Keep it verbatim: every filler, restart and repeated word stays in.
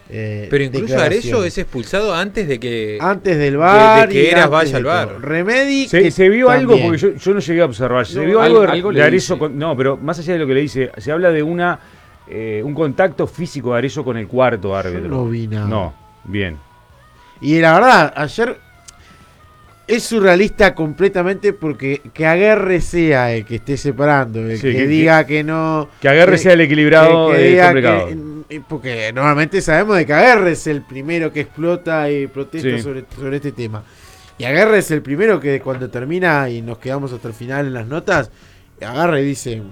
Eh, Pero incluso Arezzo es expulsado antes de que antes del V A R de, de que Eras vaya al V A R. Remedi se, se vio también. algo porque yo, yo no llegué a observar. Se No, vio algo, algo, algo de le Arezzo dice. con, no, pero más allá de lo que le dice, se habla de una eh, un contacto físico de Arezzo con el cuarto árbitro. no vi nada. No, bien. Y la verdad, ayer es surrealista completamente porque que Aguerre sea el que esté separando, el Sí, que, que- diga que no... Que Aguerre que- sea el equilibrado que- que es diga complicado. que- porque normalmente sabemos de que Aguerre es el primero que explota y protesta Sí. sobre, sobre este tema. Y Aguerre es el primero que cuando termina y nos quedamos hasta el final en las notas, agarra y dice,